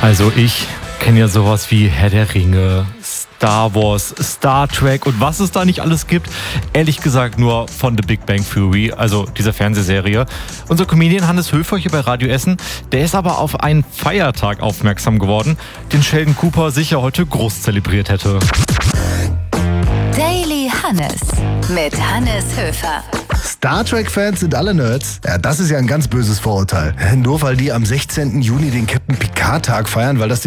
Also ich kenne ja sowas wie Herr der Ringe, Star Wars, Star Trek und was es da nicht alles gibt. Ehrlich gesagt nur von The Big Bang Theory, also dieser Fernsehserie. Unser Comedian Hannes Höfer hier bei Radio Essen, der ist aber auf einen Feiertag aufmerksam geworden, den Sheldon Cooper sicher heute groß zelebriert hätte. Daily Hannes mit Hannes Höfer. Star Trek-Fans sind alle Nerds? Ja, das ist ja ein ganz böses Vorurteil. Nur weil die am 16. Juni den Captain Picard-Tag feiern, weil das